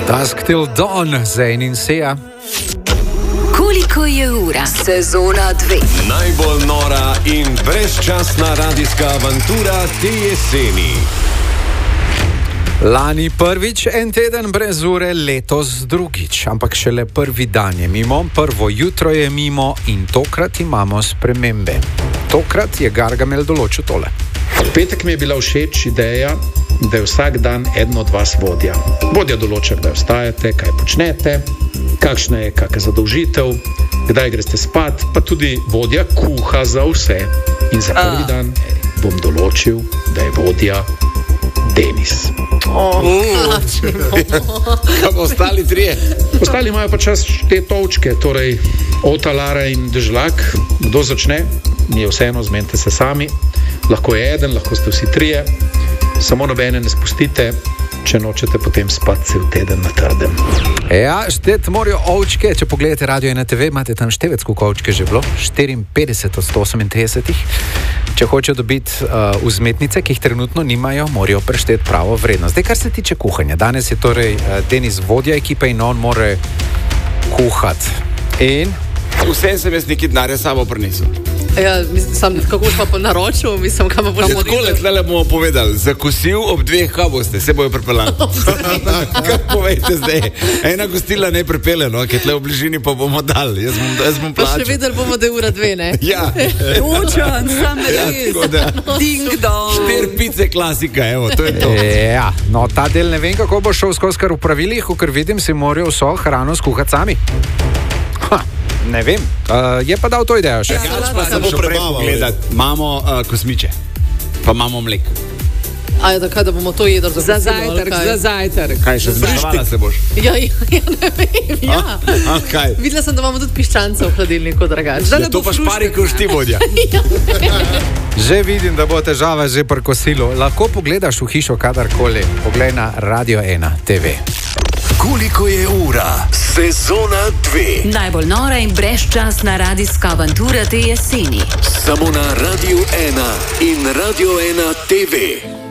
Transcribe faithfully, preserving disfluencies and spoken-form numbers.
Dusk till dawn, Zayn in Sia. Koliko je ura? Sezona dve. Najbolj nora in brezčasna radijska avantura te jeseni. Lani prvič en teden brez ure, letos drugič. Ampak šele prvi dan je mimo, prvo jutro je mimo in tokrat imamo spremembe. Tokrat je Gargamel določil tole. V petek mi je bila všeč ideja, da je vsak dan eden od vas vodja. Vodja določa, kdaj vstajate, kaj počnete, kakšna je kakšna zadolžitev, kdaj greste spat, pa tudi vodja kuha za vse. In za prvi dan bom določil, da je vodja Denis. Oh, Kaj pa ostali trije? Ostali imajo pa čas te točke, torej Ota, Lara in Dežlak. Kdo začne? Mi je vseeno, zmenite se sami. Lahko je eden, lahko ste vsi trije. Samo nobene ne spustite, če nočete potem spati cel teden na trdem. Ja, štet morajo ovčke. Če pogledate Radio ena te ve, imate tam števec, koliko ovčke že bilo? štiriinpetdeset od sto osemintrideset. Če hočejo dobiti uh, vzmetnice, ki jih trenutno nimajo, morajo prešteti pravo vrednost. Zdaj, kar se tiče kuhanja. Danes je torej uh, Denis vodja ekipe in on mora kuhati. In? Vsem sem jaz neki denarja sabo prinesel. Ja, mislim, kako pa po naročil, mislim, kam bo šlo. Tako le tlele bomo povedali, zakusil ob dveh, kaj boste, se bojo pripeljali. Kaj povejte zdaj? Ena gostila ne pripelje, no, ki tle v bližini pa bomo dali, jaz bom, jaz bom plačal. Pa še videli bomo, da je ura dve, ne? Ja. Učan, sam ja, res. Ding dong. Štir pice klasika, evo, to je to. Ja, no, ta del ne vem, kako bo šel skozi kar v pravilih, ker vidim, si morajo vso hrano skuhati sami. Ha. Ne vem, uh, je pa dal to idejo še. Ja, pa se bo prebavil gledati. Imamo uh, kosmiče, pa imamo mlek. A je tako, da bomo to jedli za zajtrk? Za zajtrk. Kaj, še zmešvala se boš? Ja, ja, ja, ne vem, ja. A, a kaj? Videla sem, da imamo tudi piščance v hladilniku, dragač. Ja, to pa špari, ko šti vodja. Že vidim, da bo težava že pri kosilu. Lahko pogledaš v hišo kadarkoli. Poglej na Radio ena te ve. Koliko je ura? Sezona dve. Najbolj nora in brezčasna radijska avantura te jeseni. Samo na Radio ena in Radio ena te ve.